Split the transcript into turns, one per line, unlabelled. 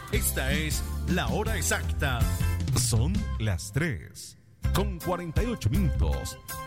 Esta es la hora exacta. Son las 3:48.